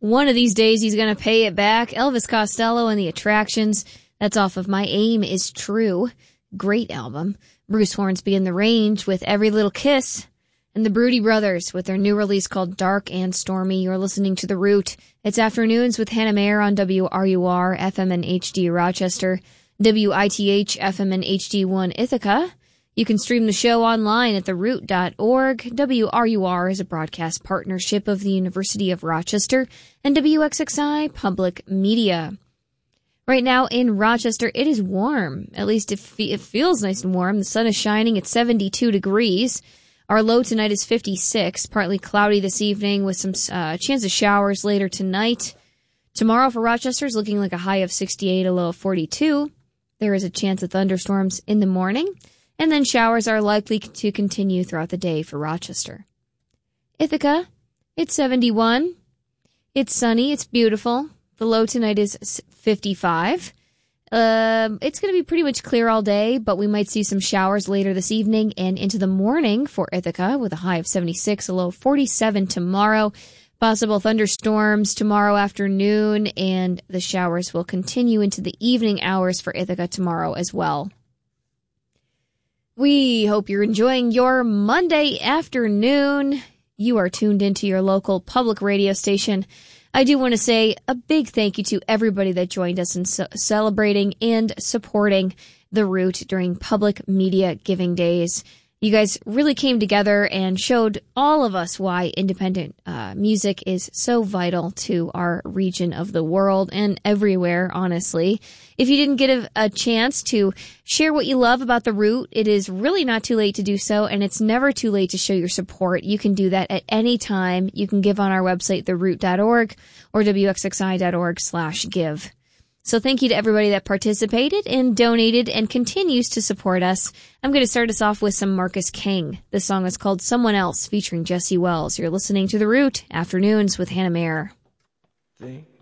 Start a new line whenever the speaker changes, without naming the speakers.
One of these days he's going to pay it back. Elvis Costello and the Attractions. That's off of My Aim Is True. Great album. Bruce Hornsby and the Range with Every Little Kiss. And the Broody Brothers with their new release called Dark and Stormy. You're listening to The Root. It's Afternoons with Hannah Mayer on WRUR, FM and HD Rochester, WITH, FM and HD1 Ithaca. You can stream the show online at theroot.org. WRUR is a broadcast partnership of the University of Rochester and WXXI Public Media. Right now in Rochester, it is warm. At least it feels nice and warm. The sun is shining at 72 degrees. Our low tonight is 56, partly cloudy this evening with some chance of showers later tonight. Tomorrow for Rochester is looking like a high of 68, a low of 42. There is a chance of thunderstorms in the morning. And then showers are likely to continue throughout the day for Rochester. Ithaca, it's 71. It's sunny. It's beautiful. The low tonight is 55. It's going to be pretty much clear all day, but we might see some showers later this evening and into the morning for Ithaca with a high of 76, a low of 47 tomorrow. Possible thunderstorms tomorrow afternoon, and the showers will continue into the evening hours for Ithaca tomorrow as well. We hope you're enjoying your Monday afternoon. You are tuned into your local public radio station. I do want to say a big thank you to everybody that joined us in celebrating and supporting The Root during Public Media Giving Days. You guys really came together and showed all of us why independent music is so vital to our region of the world and everywhere, honestly. If you didn't get a chance to share what you love about The Root, it is really not too late to do so, and it's never too late to show your support. You can do that at any time. You can give on our website, theroot.org, or wxxi.org/give. So thank you to everybody that participated and donated and continues to support us. I'm going to start us off with some Marcus King. The song is called Someone Else, featuring Jesse Wells. You're listening to The Root, Afternoons with Hannah Mayer.
Think